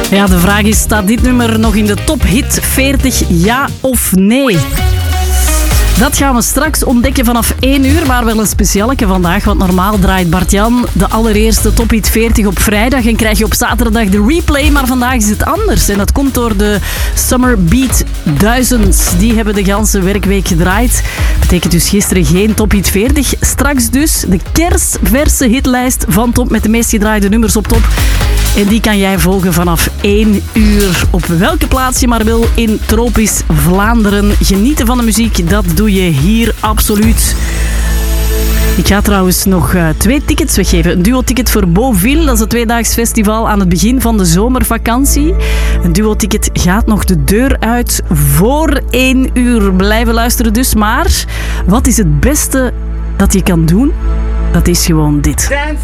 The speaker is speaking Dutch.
Ja, de vraag is, staat dit nummer nog in de top hit 40, ja of nee? Dat gaan we straks ontdekken vanaf 1 uur, maar wel een specialeke vandaag. Want normaal draait Bart-Jan de allereerste Top Hit 40 op vrijdag en krijg je op zaterdag de replay. Maar vandaag is het anders en dat komt door de Summer Beat 1000. Die hebben de ganse werkweek gedraaid. Betekent dus gisteren geen Top Hit 40. Straks dus de kersverse hitlijst van Top met de meest gedraaide nummers op top. En die kan jij volgen vanaf 1 uur op welke plaats je maar wil in tropisch Vlaanderen. Genieten van de muziek, dat doe je hier absoluut. Ik ga trouwens nog 2 tickets weggeven. Een duo-ticket voor Beauville, dat is het 2-daags festival aan het begin van de zomervakantie. Een duo-ticket gaat nog de deur uit voor 1 uur. Blijven luisteren dus. Maar wat is het beste dat je kan doen? Dat is gewoon dit.